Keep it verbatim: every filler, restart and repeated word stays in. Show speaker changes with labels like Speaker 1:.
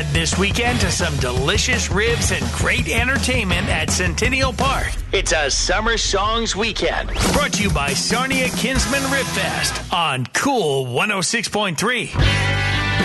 Speaker 1: Head this weekend to some delicious ribs and great entertainment at Centennial Park. It's a Summer Songs Weekend. Brought to you by Sarnia Kinsman Rib Fest on Cool one oh six point three.